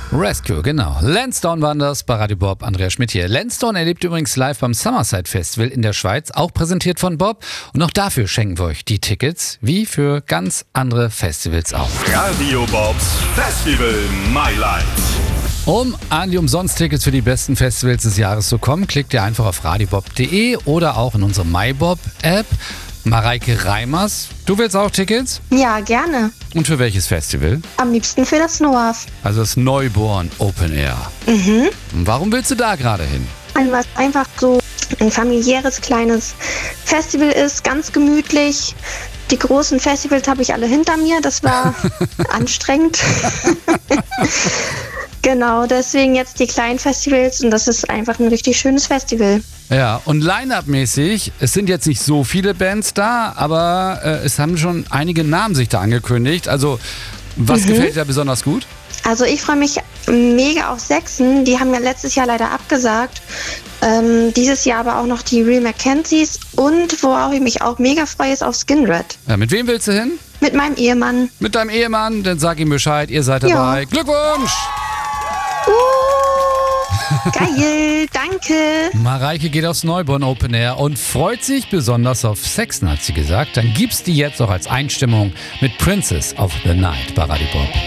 Rescue, genau. Lansdowne waren das bei Radio Bob, Andreas Schmidt hier. Lansdowne erlebt übrigens live beim Summerside Festival in der Schweiz, auch präsentiert von Bob. Und auch dafür schenken wir euch die Tickets, wie für ganz andere Festivals auch. Radio Bobs Festival My Life. Um an die Umsonst-Tickets für die besten Festivals des Jahres zu kommen, klickt ihr einfach auf radiobob.de oder auch in unsere MyBob-App. Mareike Reimers, du willst auch Tickets? Ja, gerne. Und für welches Festival? Am liebsten für das NOAF. Also das Neuborn Open Air. Und warum willst du da gerade hin? Weil was einfach so ein familiäres, kleines Festival ist, ganz gemütlich. Die großen Festivals habe ich alle hinter mir, das war anstrengend. Genau, deswegen jetzt die kleinen Festivals und das ist einfach ein richtig schönes Festival. Ja, und Line-Up-mäßig, es sind jetzt nicht so viele Bands da, aber es haben schon einige Namen sich da angekündigt. Also, was gefällt dir da besonders gut? Also ich freue mich mega auf Sechsen, die haben ja letztes Jahr leider abgesagt. Dieses Jahr aber auch noch die Real Mackenzies und worauf ich mich auch mega freue, ist auf Skinred. Ja, mit wem willst du hin? Mit meinem Ehemann. Mit deinem Ehemann, dann sag ihm Bescheid, ihr seid dabei. Ja. Glückwunsch! Geil, danke. Mareike geht aufs Neuborn Open Air und freut sich besonders auf Sexen, hat sie gesagt. Dann gibt's die jetzt auch als Einstimmung mit Princess of the Night bei Radio Bob.